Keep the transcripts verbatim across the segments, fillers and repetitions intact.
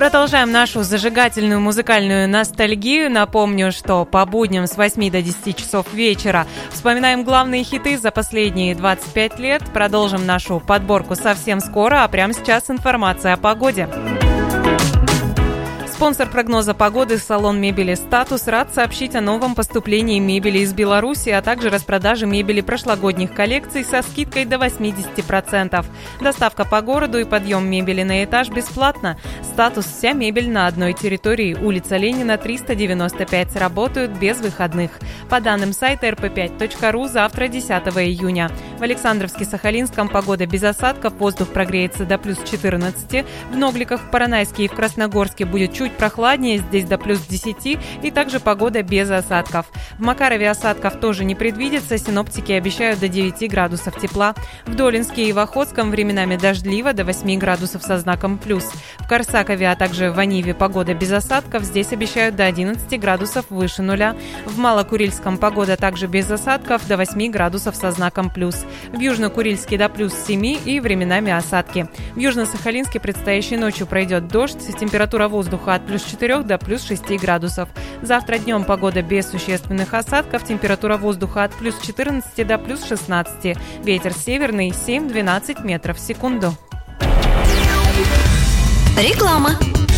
Продолжаем нашу зажигательную музыкальную ностальгию. Напомню, что по будням с восьми до десяти часов вечера вспоминаем главные хиты за последние двадцать пять лет. Продолжим нашу подборку совсем скоро, а прямо сейчас информация о погоде. Спонсор прогноза погоды салон мебели «Статус» рад сообщить о новом поступлении мебели из Беларуси, а также распродаже мебели прошлогодних коллекций со скидкой до восемьдесят процентов. Доставка по городу и подъем мебели на этаж бесплатно. «Статус» – вся мебель на одной территории. Улица Ленина, триста девяносто пять. Работают без выходных. По данным сайта эр пэ пять точка ру, завтра, десятого июня. В Александровске-Сахалинском погода без осадков, воздух прогреется до плюс четырнадцати. В Ногликах, в Поронайске и в Красногорске будет чуть прохладнее, здесь до плюс десяти, и также погода без осадков. В Макарове осадков тоже не предвидится, синоптики обещают до девяти градусов тепла. В Долинске и в Охотском временами дождливо, до восьми градусов со знаком плюс. В Корсакове, а также в Аниве погода без осадков, здесь обещают до одиннадцати градусов выше нуля. В Малокурильском погода также без осадков, до восьми градусов со знаком плюс. В Южно-Курильске до плюс семи и временами осадки. В Южно-Сахалинске предстоящей ночью пройдет дождь, температура воздуха от плюс четырёх до плюс шести градусов. Завтра днем погода без существенных осадков, температура воздуха от плюс четырнадцати до плюс шестнадцати. Ветер северный семь-двенадцать метров в секунду. Реклама.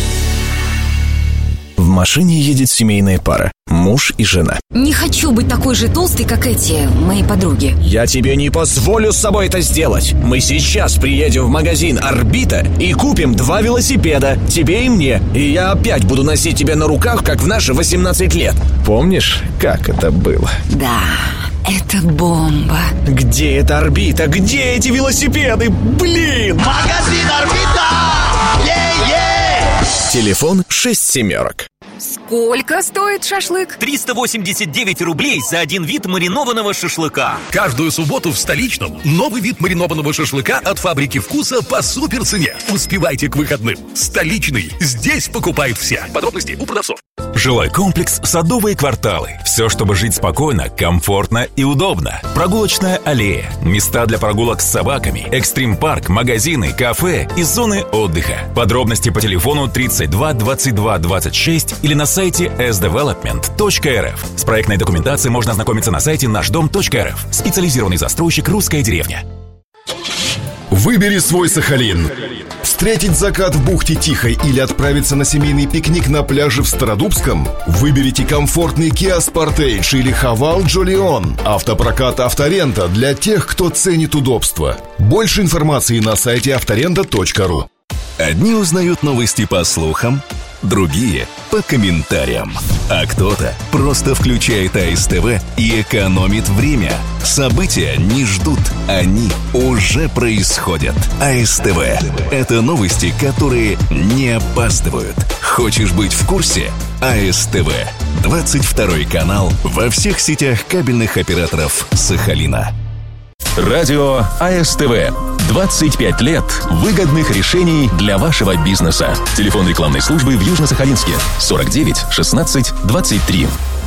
В машине едет семейная пара. Муж и жена. Не хочу быть такой же толстой, как эти мои подруги. Я тебе не позволю с собой это сделать. Мы сейчас приедем в магазин «Орбита» и купим два велосипеда, тебе и мне. И я опять буду носить тебя на руках, как в наши восемнадцать лет. Помнишь, как это было? Да, это бомба. Где эта «Орбита»? Где эти велосипеды? Блин! Магазин «Орбита». Е-е! Телефон шесть семерок. Сколько стоит шашлык? триста восемьдесят девять рублей за один вид маринованного шашлыка. Каждую субботу в Столичном новый вид маринованного шашлыка от «Фабрики вкуса» по супер цене. Успевайте к выходным. Столичный. Здесь покупают все. Подробности у продавцов. Жилой комплекс «Садовые кварталы». Все, чтобы жить спокойно, комфортно и удобно. Прогулочная аллея, места для прогулок с собаками, экстрим-парк, магазины, кафе и зоны отдыха. Подробности по телефону тридцать два двадцать два двадцать шесть или на сайте эс девелопмент точка эр эф. С проектной документацией можно ознакомиться на сайте наш дом точка эр эф. Специализированный застройщик «Русская деревня». Выбери свой Сахалин. Встретить закат в бухте Тихой или отправиться на семейный пикник на пляже в Стародубском? Выберите комфортный Kia Sportage или Haval Jolion. Автопрокат «Авторента» для тех, кто ценит удобство. Больше информации на сайте авторента точка ру. Одни узнают новости по слухам, другие – по комментариям. А кто-то просто включает а эс тэ вэ и экономит время. События не ждут, они уже происходят. а эс тэ вэ – это новости, которые не опаздывают. Хочешь быть в курсе? а эс тэ вэ. двадцать второй канал во всех сетях кабельных операторов Сахалина. Радио а эс тэ вэ. двадцать пять лет выгодных решений для вашего бизнеса. Телефон рекламной службы в Южно-Сахалинске сорок девять шестнадцать двадцать три.